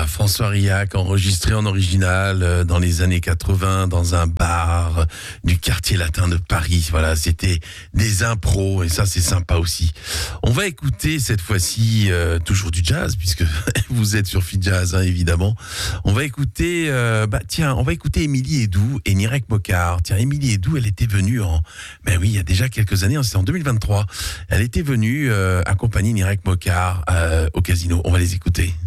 François Riac, enregistré en original dans les années 80 dans un bar du quartier latin de Paris. Voilà, c'était des impros et ça c'est sympa aussi. On va écouter cette fois-ci toujours du jazz puisque vous êtes sur Fidjazz évidemment. On va écouter on va écouter Émilie Edoux et Nirek Mokar. Tiens, Émilie Edoux, elle était venue il y a déjà quelques années, c'était en 2023. Elle était venue accompagner Nirek Mokar au casino. On va les écouter.